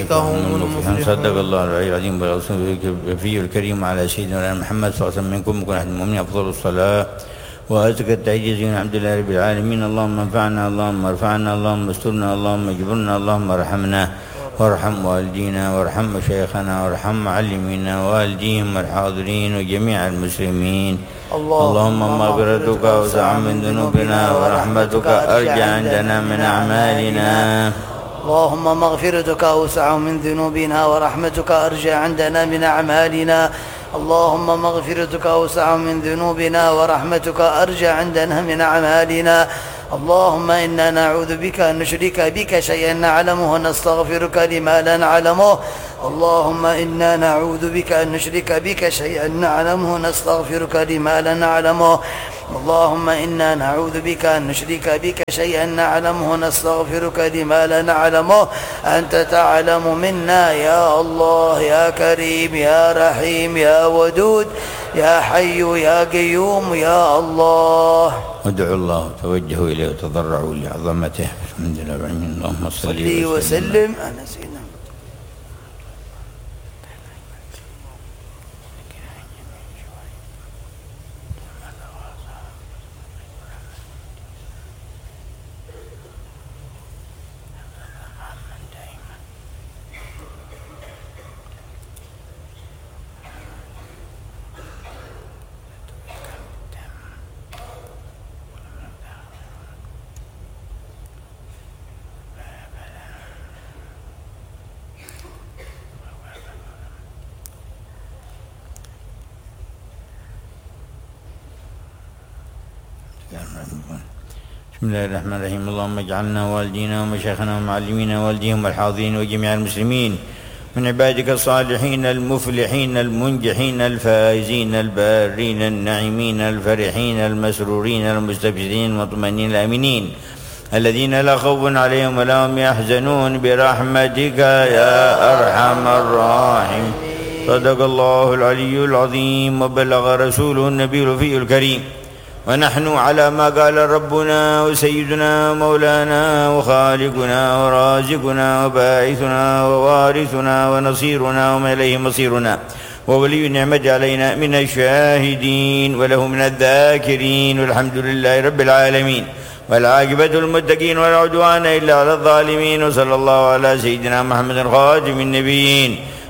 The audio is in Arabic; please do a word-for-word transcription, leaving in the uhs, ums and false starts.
صدق الله العلي العظيم ورسوله النبي الكريم على سيدنا محمد صلى الله عليه وسلم منكم وكن أحد المؤمنين أفضل الصلاة وأزكى التعجيز من الحمد لله رب العالمين. اللهم انفعنا، اللهم ارفعنا، اللهم استرنا، اللهم اجبرنا، اللهم ارحمنا وارحم والدينا وارحم مشايخنا وارحم معلمينا والديهم والحاضرين وجميع المسلمين. اللهم مغفرتك أوسع من ذنوبنا ورحمتك أرجى عندنا من أعمالنا. اللهم مغفرتك أوسع من ذنوبنا ورحمتك أرجى عندنا من أعمالنا. اللهم مغفرتك أوسع من ذنوبنا ورحمتك أرجى عندنا من أعمالنا. اللهم إنا نعوذ بك أن نشرك بك شيئا نعلمه ونستغفرك لما لا نعلمه. اللهم إنا نعوذ بك أن نشرك بك شيئا نعلمه ونستغفرك لما لا نعلمه. اللهم إنا نعوذ بك أن نشرك بك شيئا نعلمه ونستغفرك لما لا نعلمه. أنت تعلم منا يا الله يا كريم يا رحيم يا ودود يا حي يا قيوم يا الله. ادعوا الله توجهوا إليه وتضرعوا لعظمته. الحمد لله رب العالمين. اللهم صل وسلم على سيدنا بسم الله الرحمن الرحيم. اللهم اجعلنا والدينا ومشايخنا ومعلمينا والديهم والحاضرين وجميع المسلمين من عبادك الصالحين المفلحين المنجحين الفائزين البارين النعيمين الفرحين المسرورين المستبشرين المطمئنين الآمنين الذين لا خوف عليهم ولا هم يحزنون برحمتك يا أرحم الراحمين. صدق الله العلي العظيم وبلغ رسوله النبي الوفي الكريم. ونحن على ما قال ربنا وسيدنا ومولانا وخالقنا ورازقنا وباعثنا ووارثنا ونصيرنا وما إليه مصيرنا وولي النعمة علينا من الشاهدين وله من الذاكرين والحمد لله رب العالمين والعاقبة المتقين ولا عدوان إلا على الظالمين. وصلى الله على سيدنا محمد خاتم النبيين